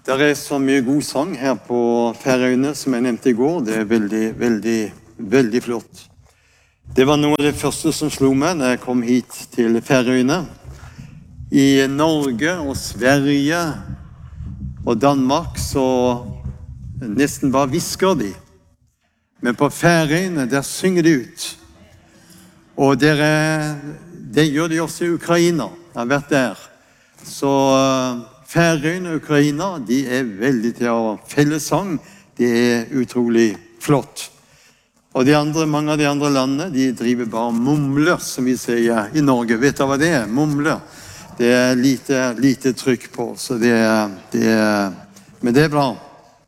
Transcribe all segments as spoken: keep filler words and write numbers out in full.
Det er så mye god sang her på Færøyene, som jeg nevnte i går. Det er veldig, veldig, veldig flott. Det var noe av det første som slo meg når jeg kom hit til Færøyene. I Norge og Sverige og Danmark så nesten bare visker de. Men på Færøyene, der synger de ut. Og dere, det gjør de også i Ukraina. Jeg har vært der. Så Færøyene og Ukraina, de er veldig til å felle sang. Det er utrolig flott. Og de andre, mange av de andre landene, de driver bare mumler, som vi sier i Norge. Vet du hva det er? Mumler. Det er lite, lite trykk på, så det er, det er, men det er bra.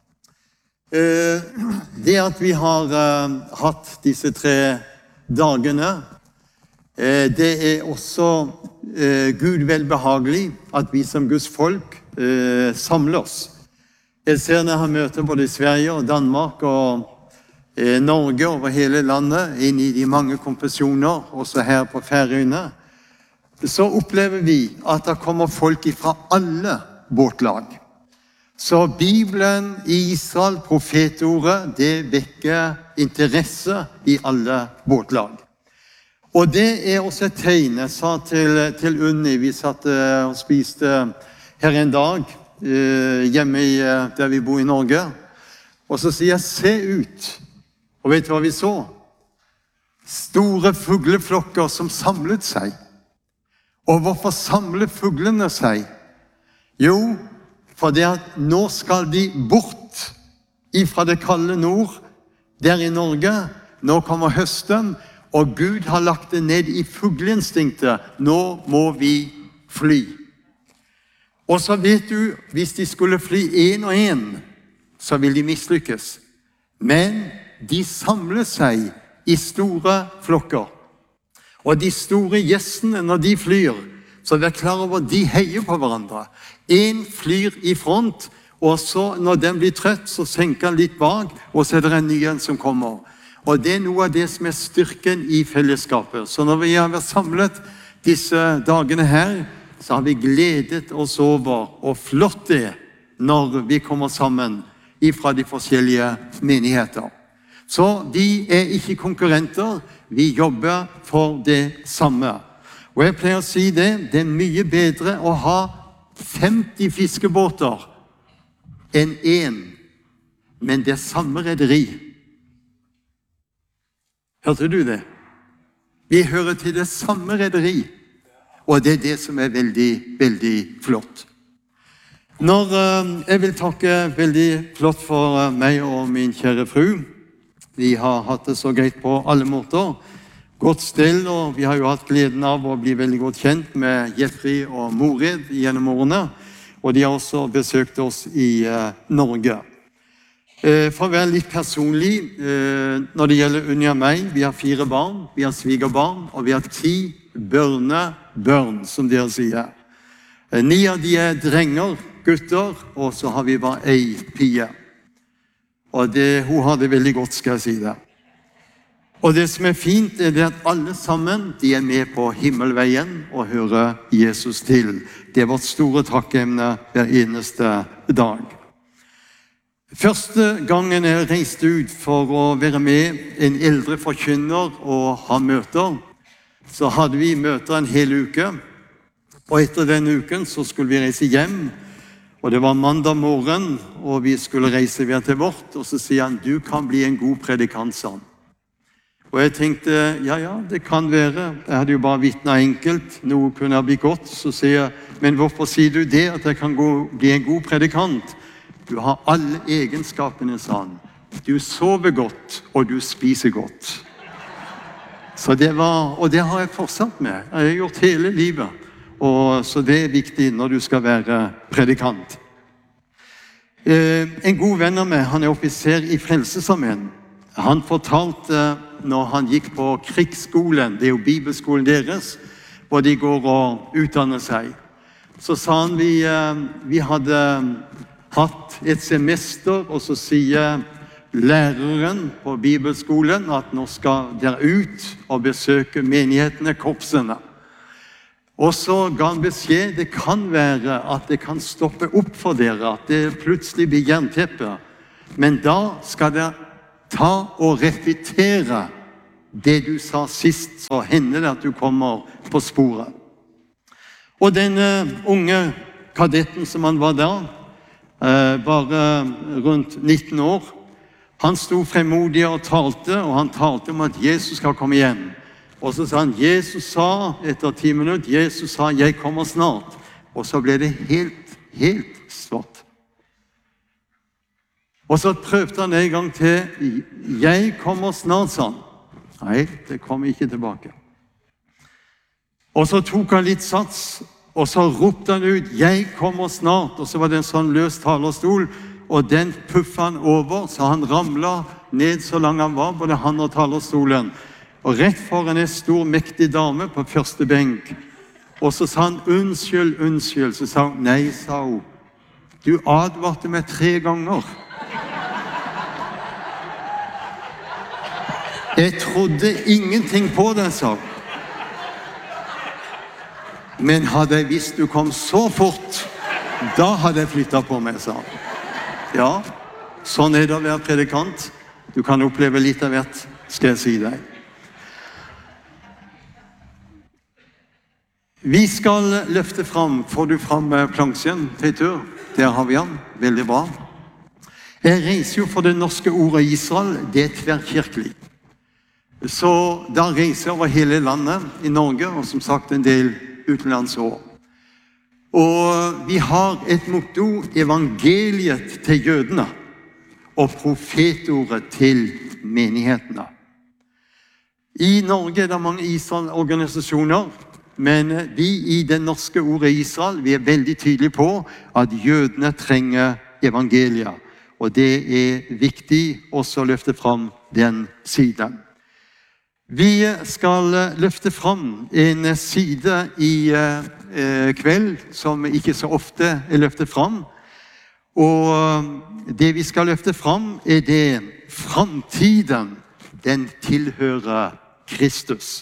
Det at vi har hatt disse tre dagene, det er også Gud velbehagelig at vi som Guds folk samler oss. Jeg ser når jeg møter både Sverige og Danmark og Norge over hele landet, inn i de mange konfesjoner, også her på Færøyene, så opplever vi at det kommer folk fra alle båtlag. Så Bibelen, Israel, profetordet, det vekker interesse i alle båtlag. Og det er også et tegn. Jeg sa til, til Unni, vi satt og spiste her en dag, hjemme i, der vi bor i Norge, og så sier jeg, se ut. Og vet du hva vi så? Store fugleflokker som samlet seg. Og hvorfor samler fuglene seg? Jo, for det at nå skal de bort ifra det kalde nord, der i Norge. Nå kommer høsten, og Gud har lagt det ned i fugleinstinktet. Nå må vi fly. Og så vet du, hvis de skulle fly en og en, så vil de mislykkes. Men de samler seg i store flokker. Og de store gjestene, når de flyr, så er vi klar over at de heier på hverandre. En flyr i front, og så når den blir trøtt, så senker den litt bak, og så er det en ny en som kommer. Og det er noe av det som er styrken i fellesskapet. Så når vi har vært samlet disse dagene her, så har vi gledet oss over, og flott det, når vi kommer sammen fra de forskjellige menigheter. Så vi er ikke konkurrenter, vi jobber for det samme. Og jeg pleier å si det, det er mye bedre å ha femti fiskebåter enn én, men det er samme rederi. Hørte du det? Vi hører til det samme rederi, og det er det som er veldig, veldig flott. Når uh, jeg vil takke veldig flott for uh, meg og min kjære fru. Vi har hatt det så greit på alle måter. Godt stell, og vi har jo hatt gleden av å bli veldig godt kjent med Jeffrey og Morid gjennom årene, og de har også besøkt oss i uh, Norge. For å være litt personlig, når det gjelder Unni og meg, vi har fire barn, vi har svigerbarn, og vi har ti børnebørn, som dere sier. Ni av de er drenger, gutter, og så har vi bare ei pige. Og det, hun har det veldig godt, skal jeg si det. Og det som er fint, er det at alle sammen, de er med på himmelveien og hører Jesus til. Det er vårt store takkemne hver eneste dag. Første gangen jeg reiste ut for å være med en eldre forkynner og ha møter, så hadde vi møter en hel uke. Og etter den uken så skulle vi reise hjem, og det var mandag morgen, og vi skulle reise ved til vårt, og så sier han, du kan bli en god predikant, sa han. Og jeg tenkte, ja, ja, det kan være. Jeg hadde jo bare vitnet enkelt, noe kunne ha blitt godt. Så sier jeg, men hvorfor sier du det, at jeg kan gå, bli en god predikant? Du har alle egenskapene, sa han. Du sover godt, og du spiser godt. Så det var, og det har jeg fortsatt med. Jeg har gjort hele livet. Og, så det er viktig når du skal være predikant. Eh, en god venn av meg, han er offiser i Frelsesarmeen. Han fortalte, når han gikk på krigsskolen, det er jo bibelskolen deres, hvor de går og utdanner seg, så sa han vi, vi hadde hatt et semester, og så sier læreren på bibelskolen at nå skal dere ut og besøke menighetene, korpsene. Og så ga han beskjed, det kan være at det kan stoppe opp for dere, at det plutselig blir jernteppe. Men da skal dere ta og repetere det du sa sist, så hender det at du kommer på sporet. Og denne unge kadetten som han var da, bare rundt nitten år, han sto fremodig og talte, og han talte om at Jesus skal komme igjen. Og så sa han, Jesus sa, etter ti minutter, Jesus sa, jeg kommer snart. Og så ble det helt, helt svart. Og så prøvde han en gang til, jeg kommer snart, sa han. Nei, det kom ikke tilbake. Og så tok han litt sats, og så ropte han ut, jeg kommer snart. Og så var det en sånn løs talerstol, og den puffet han over, så han ramlet ned så lang han var, både han og talerstolen. Og rett foran en stor, mektig dame på første benk. Og så sa han, unnskyld, unnskyld. Så sa hun, nei, sa hun. Du advarte meg tre ganger. Jeg trodde ingenting på det, sa hun. Men hadde jeg visst du kom så fort, da hadde jeg flyttet på meg, sa hun. Ja, sånn er det å være predikant. Du kan oppleve litt av hvert, skal jeg si deg. Vi skal løfte fram, får du fram plansjen, Teitur? Der har vi han, veldig bra. Jeg reiser jo for det norske ordet Israel, det er tverrkirkelig. Så da reiser jeg over hele landet i Norge, og som sagt en del utenlandsår. Og vi har et motto, evangeliet til jødene, og profetordet til menighetene. I Norge er det mange Israel-organisasjoner, men vi i det norske ordet Israel, vi er veldig tydelige på at jødene trenger evangeliet. Og det er viktig også å løfte fram den siden. Vi skal løfte fram en side i eh, kveld som ikke så ofte er løftet fram. Og det vi skal løfte fram er det framtiden, den tilhører Kristus.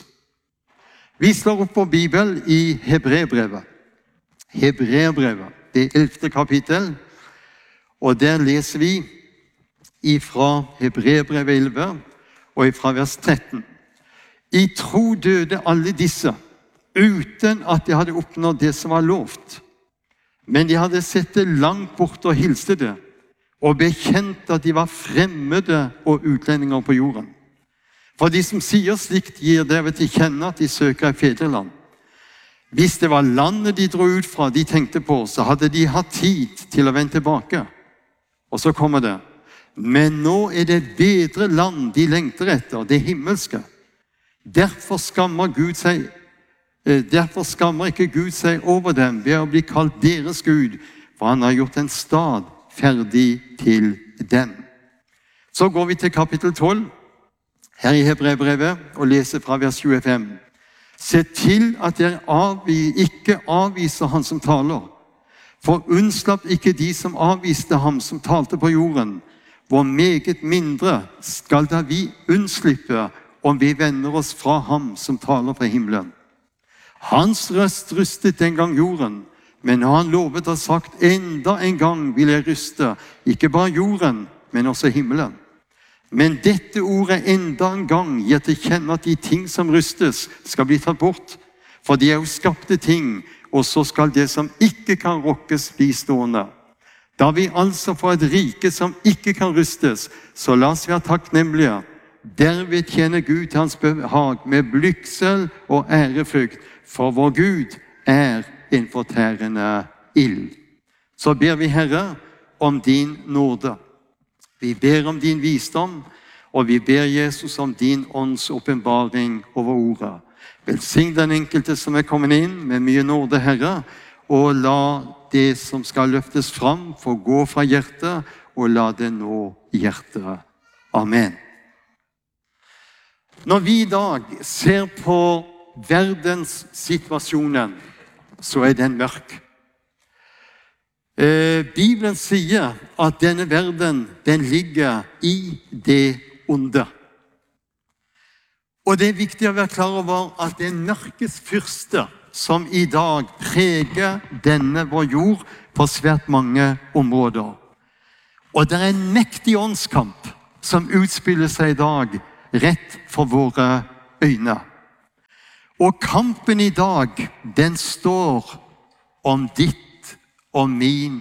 Vi slår opp på Bibelen i Hebreerbrevet. Hebreerbrevet, det ellevte kapittel. Og der leser vi fra Hebreerbrevet elleve og fra vers tretten. I tro døde alle disse, uten at de hadde oppnådd det som var lovt. Men de hadde sett det langt bort og hilste det, og bekjent at de var fremmede og utlendinger på jorden. For de som sier slikt, gir dere til kjenne at de søker et fedreland. Hvis det var landet de dro ut fra, de tenkte på, så hadde de hatt tid til å vende tilbake. Og så kommer det. Men nå er det bedre land de lengter etter, det himmelske. Derfor skammer, Gud seg, derfor skammer ikke Gud seg over dem ved å bli kalt deres Gud, for han har gjort en stad ferdig til dem. Så går vi til kapittel tolv. Her i Hebreerbrevet, og leser fra vers tjuefem. Se til at dere avvi, ikke avviser han som taler, for unnslapp ikke de som avviste ham som talte på jorden, hvor meget mindre skal da vi unnslippe om vi vender oss fra ham som taler fra himmelen. Hans røst rystet den gang jorden, men når han lovet og sagt, enda en gang vil jeg ryste, ikke bare jorden, men også himmelen. Men dette ordet enda en gang gir til kjenne at de ting som rystes skal bli tatt bort. For de er jo skapte ting, og så skal det som ikke kan rokkes bli stående. Da vi altså får et rike som ikke kan rystes, så la oss være takknemlige. Derved tjener Gud til hans behag med blygsel og ærefrykt, for vår Gud er en fortærende ild. Så ber vi Herre om din nåde. Vi ber om din visdom, og vi ber Jesus om din ånds åpenbaring over ordet. Velsign den enkelte som er kommet inn med mye nåde, Herre, og la det som skal løftes fram få gå fra hjertet, og la det nå hjertet. Amen. Når vi i dag ser på verdenssituasjonen, så er den mørk. Bibelen sier at denne verden, den ligger i det onde. Og det er viktig å være klar over at det er mørkets fyrste som i dag preger denne vår jord på svært mange områder. Og det er en mektig åndskamp som utspiller seg i dag rett for våre øyne. Og kampen i dag, den står om ditt og min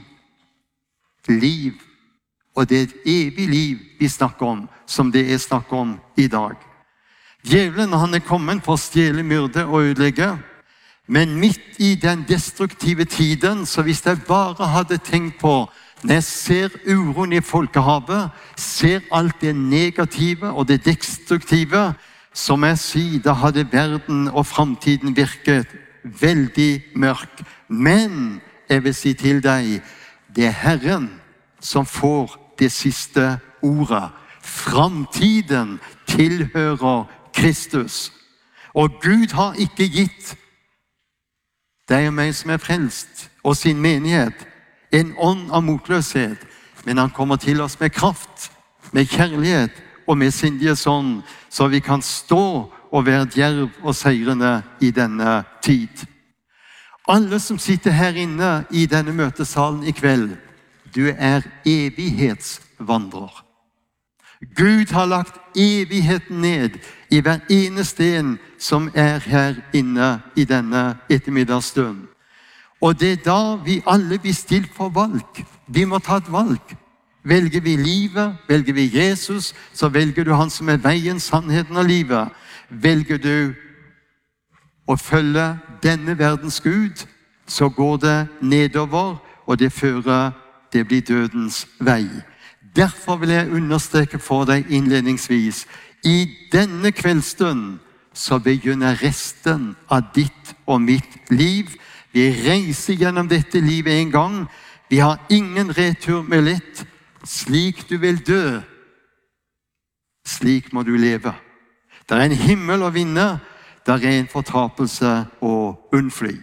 liv. Og det er et evig liv vi snakker om, som det er snakk om i dag. Djevelen, han er kommet for å stjele, myrde og ødelegge. Men midt i den destruktive tiden, så hvis jeg bare hadde tenkt på, når jeg ser uroen i folkehavet, ser alt det negative og det destruktive, som jeg sier, da hadde verden og fremtiden virket veldig mørk. Men jeg vil si til deg, det er Herren som får det siste ordet. Fremtiden tilhører Kristus. Og Gud har ikke gitt deg og meg som er frelst, og sin menighet, en ånd av motløshet, men han kommer til oss med kraft, med kjærlighet og med sindighets ånd, så vi kan stå og være djerv og seirende i denne tid. Alle som sitter her inne i denne møtesalen i kveld, du er evighetsvandrer. Gud har lagt evigheten ned i hver eneste en som er her inne i denne ettermiddagsstund. Og det er da vi alle blir stilt for valg. Vi må ta et valg. Velger vi livet, velger vi Jesus, så velger du han som er veien, sannheten og livet. Velger du å følge denne verdens Gud, så går det nedover, og det fører, det blir dødens vei. Derfor vil jeg understreke for deg innledningsvis, i denne kveldstund så begynner resten av ditt og mitt liv. Vi reiser gjennom dette livet en gang. Vi har ingen retur med lett. Slik du vil dø, slik må du leve. Det er en himmel å vinne, det er en fortapelse å unnfly.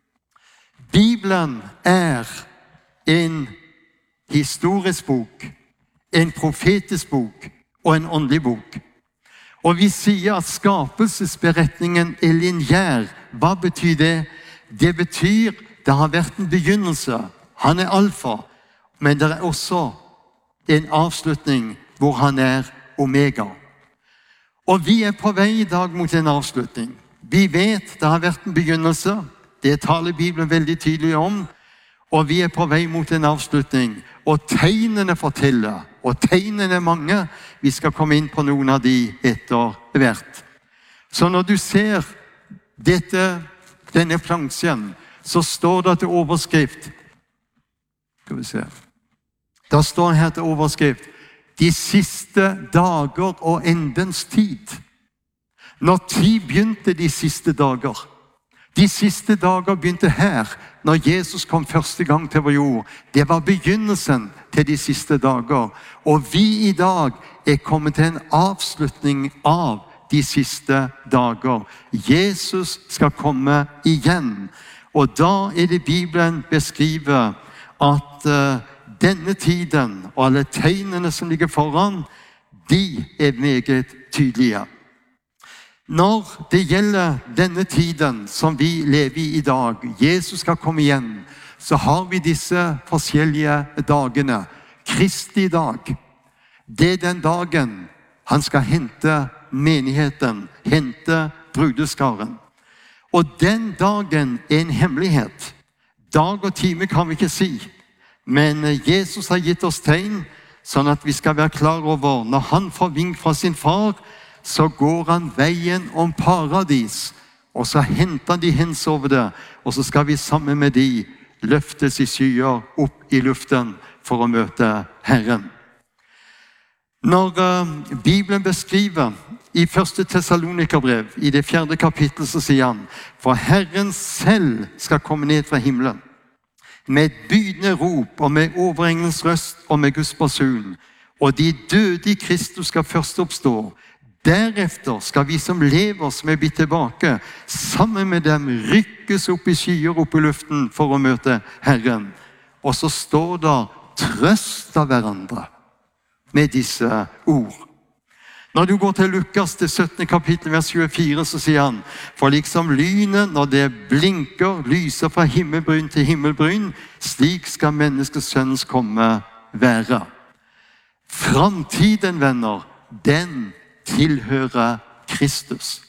Bibelen er en historisk bok, en profetisk bok og en åndelig bok. Og vi sier at skapelsesberetningen er lineær. Hva betyr det? Det betyr det har vært en begynnelse. Han er alfa, men det er også en avslutning hvor han er omega. Og vi er på vei i dag mot en avslutning. Vi vet det har vært en begynnelse. Det taler Bibelen veldig tydelig om. Og vi er på vei mot en avslutning. Og tegnene forteller, og tegnene er mange. Vi skal komme inn på noen av de etter hvert. Så når du ser dette, denne plansjen, så står det til overskrift. Skal vi se. Da står her til overskrift. De siste dager og endens tid. Når tid begynte de siste dager? De siste dager begynte her, når Jesus kom første gang til vår jord. Det var begynnelsen til de siste dager. Og vi i dag er kommet til en avslutning av de siste dager. Jesus skal komme igjen. Og da er det Bibelen beskriver at uh, denne tiden og alle tegnene som ligger foran, de er meget tydelige. Når det gjelder denne tiden som vi lever i i dag, Jesus skal komme igjen, så har vi disse forskjellige dagene. Kristi dag, det er den dagen han skal hente menigheten, hente brudeskaren. Og den dagen er en hemmelighet. Dag og time kan vi ikke si, men Jesus har gitt oss tegn, sånn at vi skal være klar over, når han får vink fra sin far, så går han veien om paradis, og så henter de hens over det, og så skal vi sammen med de løftes i skyer opp i luften for å møte Herren. Når uh, Bibelen beskriver i første Tessalonikerbrev, i det fjerde kapittel, så sier han, for Herren selv skal komme ned fra himmelen, med et bydende rop, og med overenglens røst, og med Guds basun, og de døde i Kristus skal først oppstå. Derefter skal vi som lever, som er blitt tilbake, sammen med dem rykkes opp i skyer, opp i luften, for å møte Herren. Og så står det, trøst av hverandre med disse ord. Når du går til Lukas, det syttende kapittel, vers tjuefire, så sier han, for liksom lynet, når det blinker, lyser fra himmelbryn til himmelbryn, slik skal menneskesønnens komme være. Framtiden, venner, den tilhører Kristus.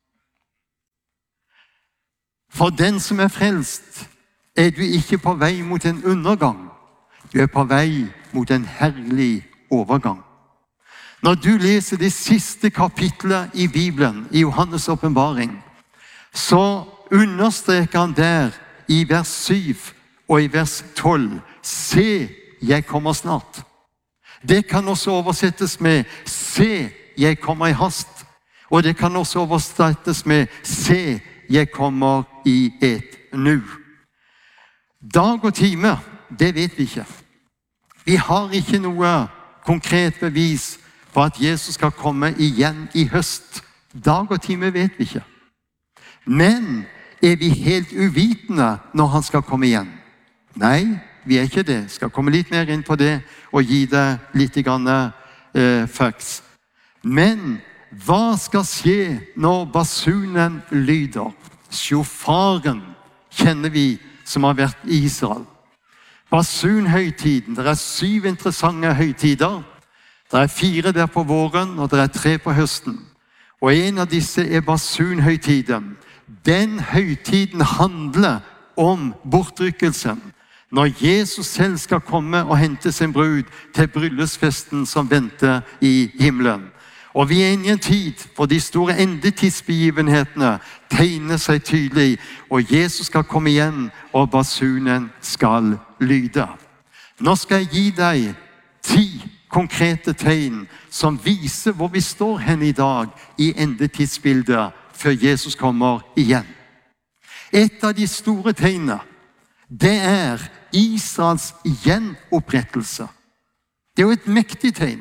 For den som er frelst, er du ikke på vei mot en undergang. Du er på vei mot en herlig overgang. Når du leser det siste kapitlet i Bibelen, i Johannes åpenbaring, så understreker han der i vers syv og i vers tolv, se, jeg kommer snart. Det kan også oversettes med, se, jeg kommer i hast. Og det kan også oversettes med, se, jeg kommer i et nu. Dag og time, det vet vi ikke. Vi har ikke noe konkret bevis på at Jesus skal komme igjen i høst. Dag og time vet vi ikke. Men er vi helt uvitende når han skal komme igjen? Nei, vi er ikke det. Jeg skal komme litt mer inn på det og gi det litt grann, eh, facts. Men hva skal skje når basunen lyder? Sjofaren kjenner vi som har vært i Israel. Basunhøytiden, det er syv interessante høytider. Det er fire der på våren, og det er tre på høsten. Og en av disse er basunhøytiden. Den høytiden handler om bortrykkelsen. Når Jesus selv skal komme og hente sin brud til bryllupsfesten som venter i himmelen. Og vi er inne i en tid hvor de store endetidsbegivenhetene tegner seg tydelig, og Jesus skal komme igjen, og basunen skal lyde. Nå skal jeg gi deg ti konkrete tegn som viser hvor vi står hen i dag i endetidsbildet før Jesus kommer igjen. Et av de store tegnene, det er Israels gjenopprettelse. Det er jo et mektig tegn.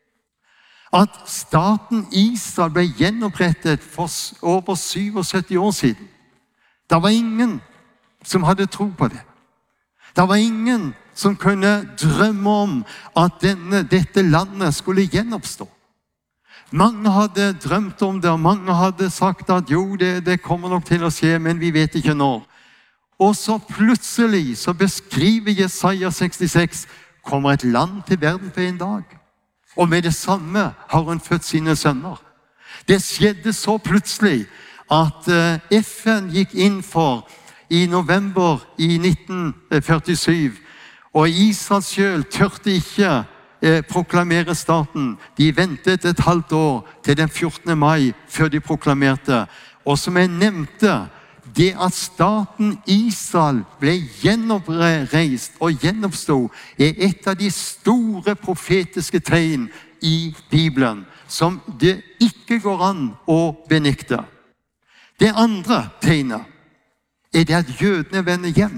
At staten Israel ble gjenopprettet for over syvogsytti år siden. Det var ingen som hadde tro på det. Det var ingen som kunne drømme om at denne, dette landet skulle gjenoppstå. Mange hadde drømt om det, og mange hadde sagt at jo, det, det kommer nok til å skje, men vi vet ikke når. Og så plutselig så beskriver Jesaja sekstiseks, kommer et land til verden på en dag. Og med det samme har hun født sine sønner. Det skjedde så plutselig at F N gikk inn for i november i nitten førtisju, og Israel selv tørte ikke eh, proklamere staten. De ventet et halvt år til den fjortende mai før de proklamerte. Og som jeg nevnte, det at staten Israel ble gjenoppreist og gjenoppstod, er et av de store profetiske tegn i Bibelen, som det ikke går an å benekte. Det andre tegnet er det at jødene vender hjem.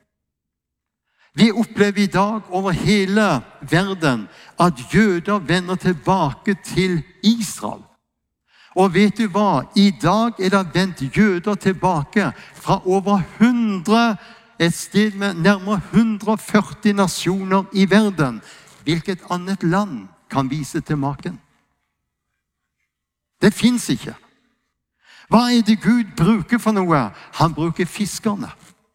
Vi opplever i dag over hele verden at jøder vender tilbake til Israel. Og vet du hva? I dag er det vendt jøder tilbake fra over hundre, et sted med nærmere hundre og førti nasjoner i verden. Hvilket annet land kan vise til maken? Det finnes ikke. Hva er det Gud bruker for noe? Han bruker fiskerne.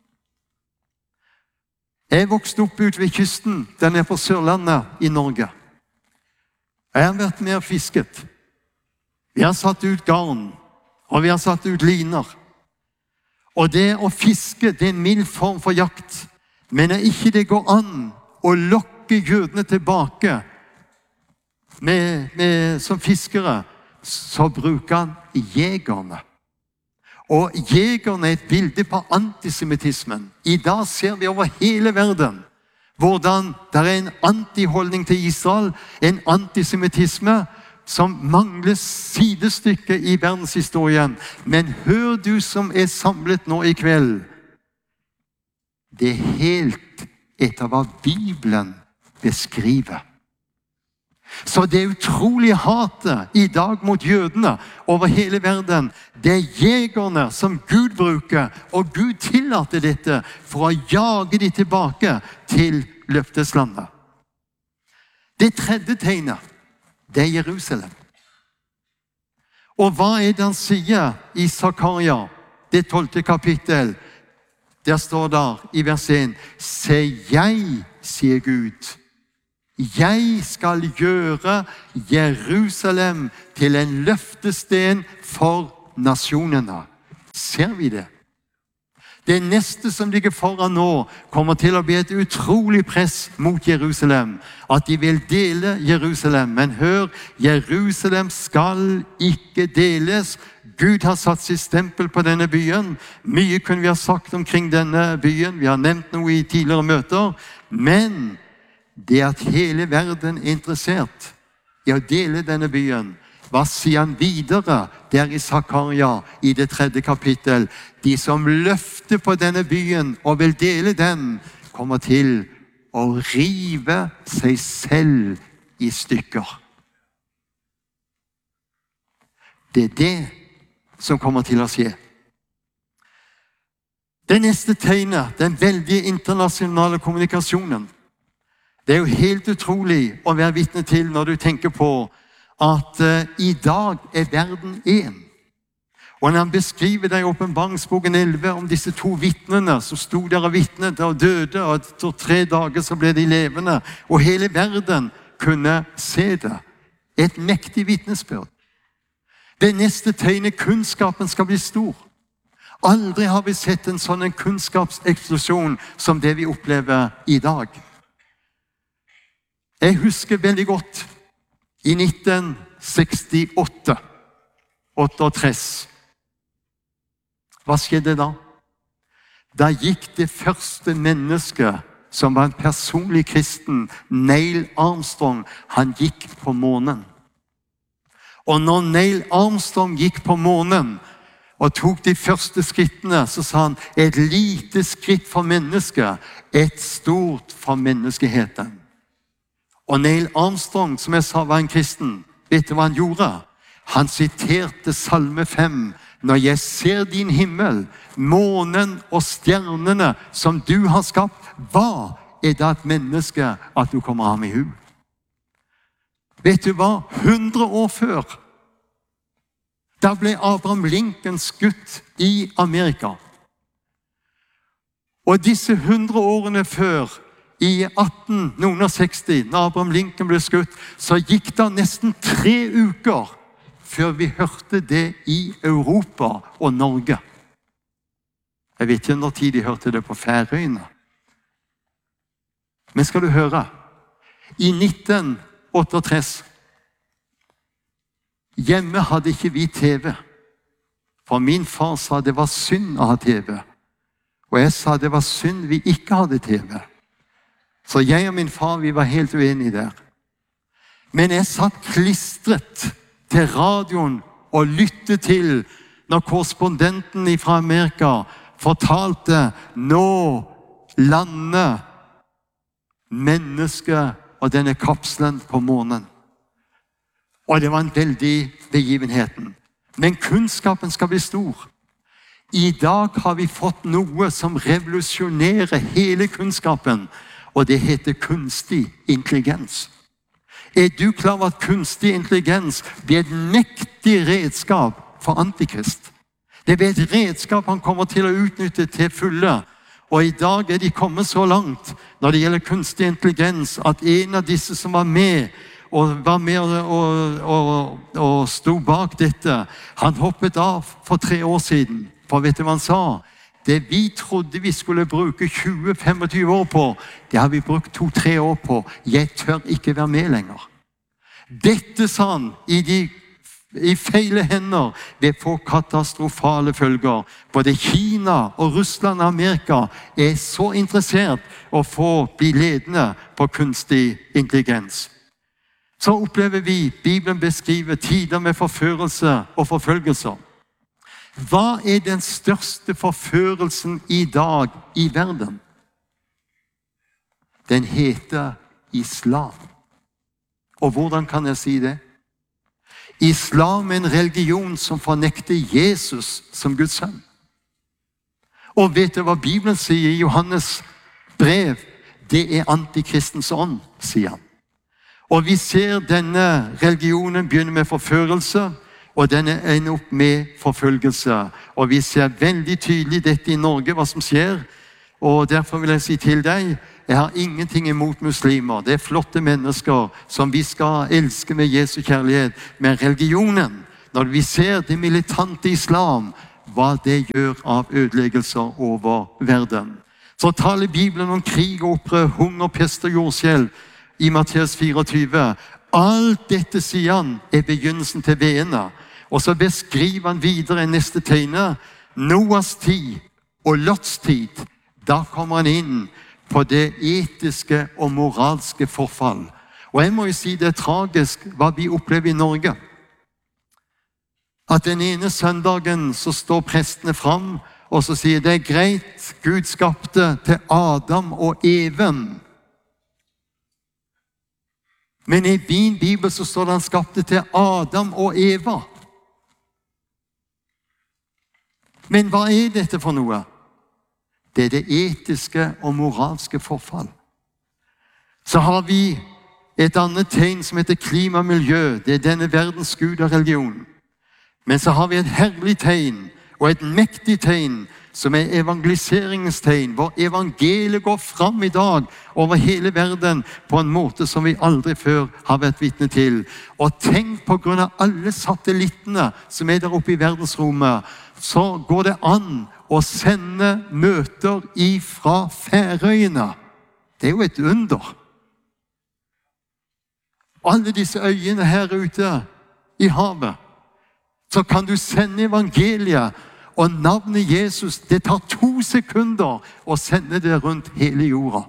Jeg vokste opp ut ved kysten, den er på Sørlandet i Norge. Jeg har vært med og fisket. Vi har satt ut garn, og vi har satt ut liner. Og det å fiske, det er en mild form for jakt. Men når ikke det går an å lokke jødene tilbake med, med, som fiskere, så bruker han jegerne. Og jegerne er et bilde på antisemittismen. I dag ser vi over hele verden hvordan det er en antiholdning til Israel, en antisemittisme som mangler sidestykke i verdenshistorien. Men hør du som er samlet nå i kveld, det er helt etter hva Bibelen beskriver. Så det utrolige hatet i dag mot jødene over hele verden, det er jegerne som Gud bruker, og Gud tillater dette for å jage de tilbake til løfteslandet. Det tredje tegnet, det er Jerusalem. Og hva er det han sier i Zakaria, det tolvte kapittel? Der står der i vers en, «Se, jeg, sier Gud, jeg skal gjøre Jerusalem til en løftesten for nasjonene.» Ser vi det? Det neste som ligger foran nå, kommer til å bli et utrolig press mot Jerusalem. At de vil dele Jerusalem. Men hør, Jerusalem skal ikke deles. Gud har satt sitt stempel på denne byen. Mye kunne vi ha sagt omkring denne byen. Vi har nevnt noe i tidligere møter. Men det at hele verden er interessert i å dele denne byen, hva sier han videre der i Zakaria i det tredje kapittel? De som løfter på denne byen og vil dele den, kommer til å rive seg selv i stykker. Det er det som kommer til å skje. Det neste tegnet, den veldige internasjonale kommunikasjonen, det er jo helt utrolig å være vitne til når du tenker på at uh, i dag er verden en. Og når han beskriver det i Åpenbaringsboken elleve om disse to vittnene som stod der og vittnet og døde, og etter tre dager så ble de levende, og hele verden kunne se det. Et mektig vittnesbyrd. Det neste tegnet, kunnskapen skal bli stor. Aldri har vi sett en sånn en kunnskapseksplosjon som det vi opplever i dag. Jeg husker veldig godt i nitten sekstiåtte, otteogtres. Hva skjedde da? Da gikk det første mennesket som var en personlig kristen, Neil Armstrong, han gikk på månen. Og når Neil Armstrong gikk på månen og tok de første skrittene, så sa han, et lite skritt for mennesket, et stort for menneskeheten. Og Neil Armstrong, som jeg sa var en kristen, vet du hva han gjorde? Han siterte Salme fem. Når jeg ser din himmel, månen og stjernene som du har skapt, hva er det et menneske at du kommer ham i hu? Vet du hva? Hundre år før, da ble Abraham Lincoln skutt i Amerika. Og disse hundre årene før, i atten seksti, når Abraham Lincoln ble skutt, så gikk det nesten tre uker før vi hørte det i Europa og Norge. Jeg vet ikke når tid de hørte det på Færøyene. Men skal du høre, i nitten otteogtres, hjemme hadde ikke vi T V. For min far sa det var synd å ha T V. Og jeg sa det var synd vi ikke hadde T V. Så jeg og min far, vi var helt uenige der. Men jeg satt klistret til radioen og lyttet til når korrespondenten fra Amerika fortalte nå lander mennesket og denne kapselen på månen. Og det var en veldig begivenhet. Men kunnskapen skal bli stor. I dag har vi fått noe som revolusjonerer hele kunnskapen, og det heter kunstig intelligens. Er du klar over at kunstig intelligens blir et mektig redskap for Antikrist? Det blir et redskap han kommer til å utnytte til fulle. Og i dag er de kommet så langt når det gjelder kunstig intelligens, at en av disse som var med, og var med og, og, og, og sto bak dette, han hoppet av for tre år siden. For vet du hva han sa? Det vi trodde vi skulle bruke tjue til femogtyve år på, det har vi brukt to til tre år på. Jeg tør ikke være med lenger. Dette, sa han, i, de, i feile hender vil få katastrofale følger. Både Kina og Russland og Amerika er så interessert å få bli ledende på kunstig intelligens. Så opplever vi Bibelen beskriver tider med forførelse og forfølgelser. Hva er den største forførelsen i dag i verden? Den heter islam. Og hvordan kan jeg si det? Islam er en religion som fornekter Jesus som Guds sønn. Og vet du hva Bibelen sier i Johannes brev? Det er antikristens ånd, sier han. Og vi ser denne religionen begynne med forførelse. og den ender opp med forfølgelse. Og vi ser veldig tydelig dette i Norge, hva som skjer. Og derfor vil jeg si til deg, jeg har ingenting imot muslimer. Det er flotte mennesker som vi skal elske med Jesu kjærlighet. Men religionen, når vi ser det militante islam, hva det gjør av ødeleggelser over verden. Så taler Bibelen om krig og opprør, hunger, pest og jordskjelv i Matteus fireogtyve. Alt dette, sier han, er begynnelsen til veene. Og så beskriver han videre i neste tegnet Noas tid og Lots tid. Da kommer han inn på det etiske og moralske forfall. Og jeg må jo si det er tragisk hva vi opplever i Norge. At den ene søndagen så står prestene fram og så sier det er greit, Gud skapte til Adam og Even. Men i min bibel så står det han skapte til Adam og Eva. Men hva er dette for noe? Det er det etiske og moralske forfall. Så har vi et annet tegn som heter klima og miljø. Det er denne verdens gud og religion. Men så har vi et herlig tegn og et mektig tegn som er evangeliseringens tegn, hvor evangeliet går fram i dag over hele verden på en måte som vi aldri før har vært vitne til. Og tenk på grunn av alle satellittene som er der oppe i verdensrommet, så går det an å sende møter ifra Færøyene. Det er jo et under. Alle disse øyene her ute i havet, så kan du sende evangeliet og navnet Jesus. Det tar to sekunder å sende det rundt hele jorda.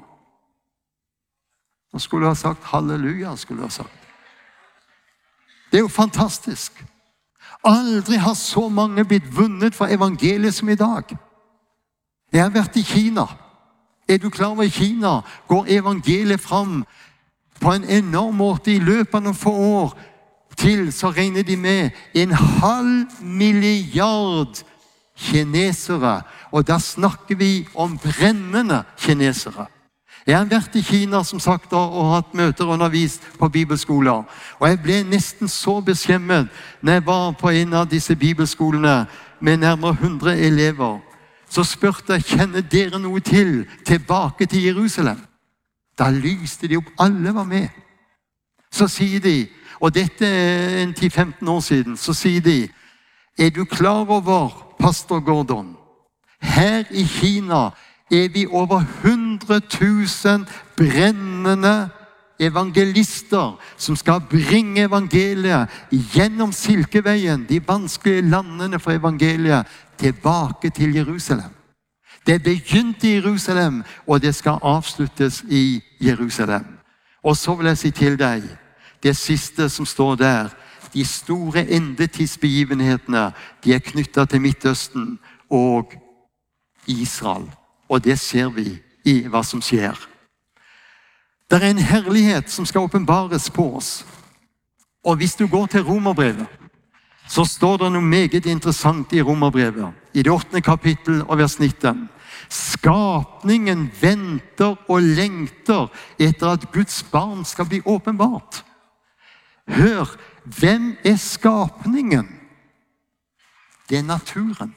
Nå skulle du ha sagt halleluja, skulle du ha sagt. Det er jo fantastisk. Aldri har så mange blitt vunnet for evangeliet som i dag. Jeg har vært i Kina. Er du klar over i Kina går evangeliet fram på en enorm måte i løpet av noen få år. Til så regner de med en halv milliard kinesere. Og da snakker vi om brennende kinesere. Jeg har vært i Kina som sagt og, og hatt møter og undervist på bibelskoler. Og jeg ble nesten så beskjemmet når jeg var på en av disse bibelskolene med nærmere hundre elever. Så spurte jeg, kjenner dere noe til tilbake til Jerusalem? Da lyste de opp, alle var med. Så sier de, og dette er en ti til femten år siden, så sier de, er du klar over, pastor Gordon, her i Kina er vi over hundre tusen brennende evangelister som skal bringe evangeliet gjennom Silkeveien, de vanskelige landene for evangeliet, tilbake til Jerusalem. Det begynte i Jerusalem, og det skal avsluttes i Jerusalem. Og så vil jeg si til deg, det siste som står der, de store endetidsbegivenhetene, de er knyttet til Midtøsten og Israel. Og det ser vi i hva som skjer. Det er en herlighet som skal åpenbares på oss. Og hvis du går til Romerbrevet, så står det noe meget interessant i Romerbrevet. I det åttende kapittel og vers nitten. Skapningen venter og lengter etter at Guds barn skal bli åpenbart. Hør, hvem er skapningen? Det er naturen.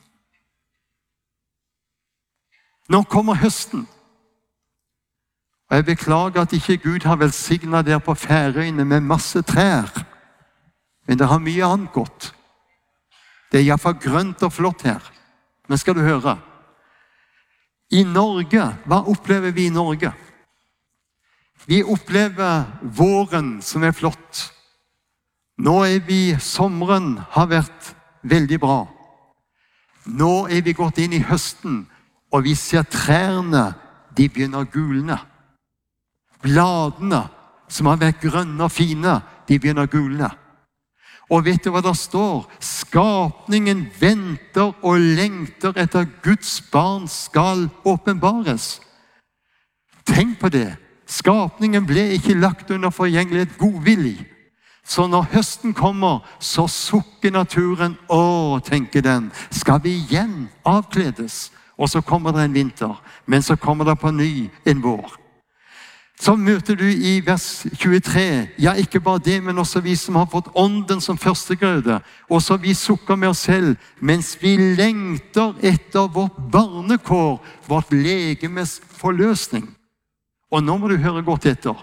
Nå kommer høsten. Og jeg beklager at ikke Gud har velsignet der på Færøyene med masse trær. Men det har mye annet godt. Det er i hvert fall grønt og flott her. Men skal du høre? I Norge, hva opplever vi i Norge? Vi opplever våren som er flott. Nå er vi, sommeren har vært veldig bra. Nå er vi gått inn i høsten, og vi ser trærne, de begynner å gulne. Bladene, som har vært grønne og fine, de begynner å gulne. Og vet du hva det står? Skapningen venter og lengter etter Guds barn skal åpenbares. Tenk på det. Skapningen ble ikke lagt under forgjengelighet godvillig. Så når høsten kommer, så sukker naturen. Å, tenker den, skal vi igjen avkledes? Og så kommer det en vinter, men så kommer det på ny en vår. Så møter du i vers tjuetre, ja, ikke bare det, men også vi som har fått ånden som førstegrøde. Også vi sukker med oss selv, mens vi lengter etter vårt barnekår, vårt legemes forløsning. Og nå må du høre godt etter.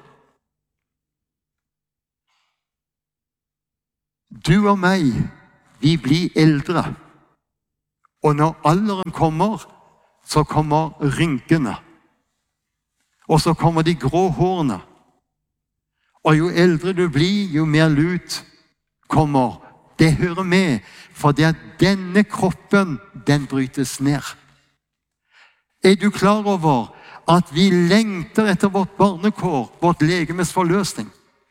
Du og meg, vi blir eldre. Og når alderen kommer, så kommer rynkene. Og så kommer de grå hårene. Og jo eldre du blir, jo mer lut kommer. Det hører med, for det at denne kroppen, den brytes ned. Er du klar over at vi lengter etter vårt barnekår, vårt legemes forløsning?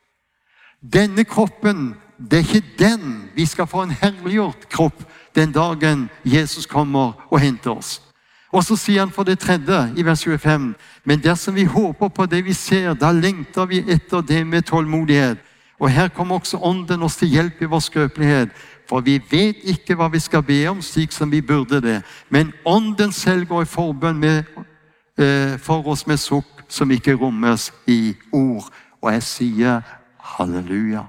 Denne kroppen, det er ikke den vi skal få en herliggjort kropp den dagen Jesus kommer og henter oss. Og så sier han for det tredje i vers tjuefem, men dersom vi håper på det vi ser, da lengter vi etter det med tålmodighet. Og her kommer også ånden oss til hjelp i vår skrøpelighet, for vi vet ikke hva vi skal be om slik som vi burde det. Men ånden selv går i forbønn med, eh, for oss med sukk som ikke rommes i ord. Og jeg sier halleluja.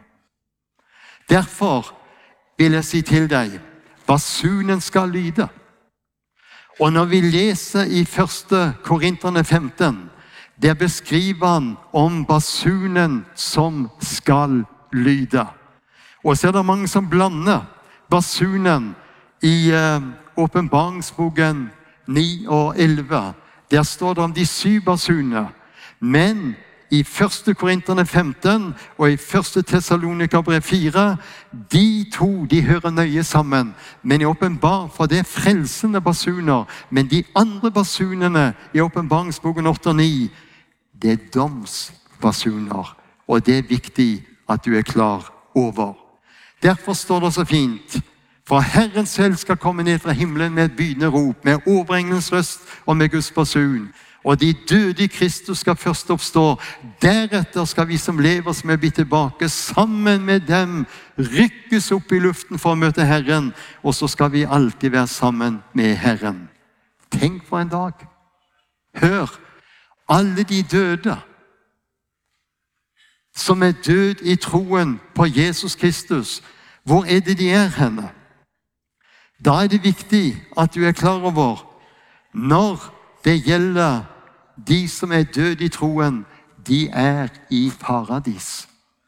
Derfor vil jeg si til deg, basunen skal lyde. Og når vi leser i første Korinterne femten, der beskriver han om basunen som skal lyde. Og så er det mange som blander basunen i åpenbaringsboken ni og elleve. Der står det om de syv basuner. Men i første Korinterne femten og i første Tessalonikerbrev fire, de to, de hører nøye sammen. Men i åpenbar, for det er frelsende basuner. Men de andre basunene i åpenbaringsboken åtte og ni, det er domsbasuner. Og det er viktig at du er klar over. Derfor står det så fint, for Herren selv skal komme ned fra himmelen med et bydende rop, med overenglens røst og med Guds basun. Og de døde i Kristus skal først oppstå. Deretter skal vi som lever som er blitt tilbake, sammen med dem rykkes opp i luften for å møte Herren. Og så skal vi alltid være sammen med Herren. Tenk for en dag. Hør, alle de døde som er død i troen på Jesus Kristus, hvor er det de er henne? Da er det viktig at du er klar over, når det gjelder de som er døde i troen, de er i paradis.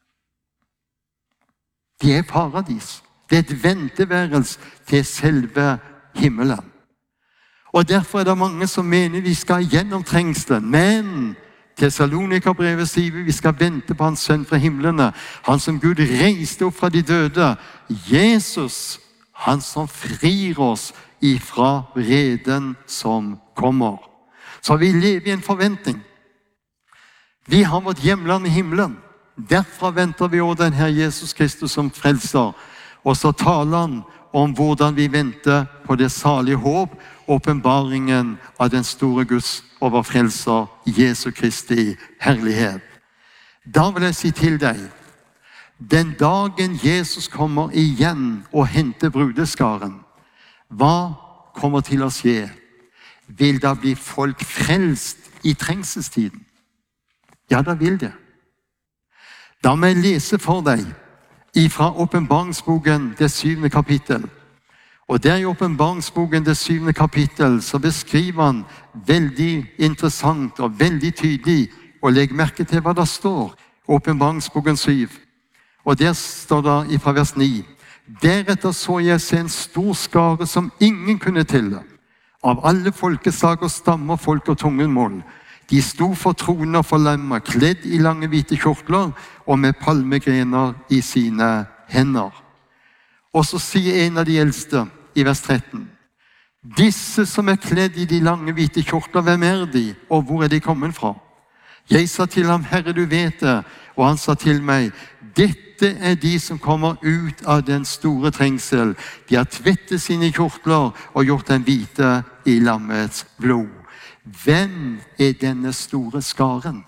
De er i paradis. Det er et venteværelse til selve himmelen. Og derfor er det mange som mener vi skal gjennom trengselen. Men Tessalonikerbrevet sier vi skal vente på hans sønn fra himmelene. Han som Gud reiste opp fra de døde. Jesus, han som frir oss ifra vreden som kommer. Så vi lever i en forventning. Vi har vårt hjemland i himmelen. Derfra venter vi også den her Jesus Kristus som frelser. Og så taler han om hvordan vi venter på det salige håp, åpenbaringen av den store Guds overfrelser, Jesu Kristi herlighet. Da vil jeg si til deg, den dagen Jesus kommer igjen og henter brudeskaren, hva kommer til å skje? Vil da bli folk frelst i trengselstiden? Ja, da vil det. Da må jeg lese for deg fra åpenbaringsboken, det syvende kapittel. Og der i åpenbaringsboken, det syvende kapittel, så beskriver han veldig interessant og veldig tydelig, og legg merke til hva det står, åpenbaringsboken syv. Og der står det fra vers ni, deretter så jeg se en stor skare som ingen kunne telle, av alle folkeslag og stammer, folk og tungemål. De sto for troner for lemmer, kledd i lange hvite kjortler og med palmegrener i sine hender. Og så sier en av de eldste i vers tretten, disse som er kledd i de lange hvite kjortler, hvem er de, og hvor er de kommet fra? Jeg sa til ham, Herre, du vet det, og han sa til meg, dette er de som kommer ut av den store trengsel. De har tvettet sine kjortler og gjort dem hvite i lammets blod. Hvem er denne store skaren?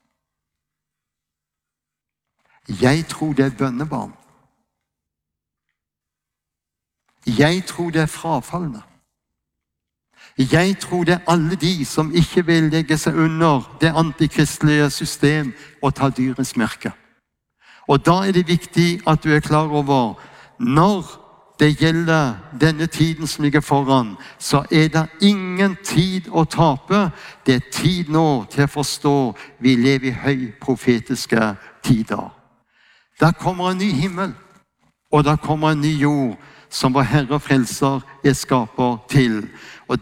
Jeg tror det er bønnebarn. Jeg tror det er frafallende. Jeg tror det er alle de som ikke vil legge seg under det antikristelige system og ta dyrens merke. Og da er det viktig at du er klar over, når det gjelder denne tiden som ligger foran, så er det ingen tid å tape. Det er tid nå til å forstå vi lever i høy profetiske tider. Der kommer en ny himmel, og der kommer en ny jord som vår Herre og Frelser er skaper til. Og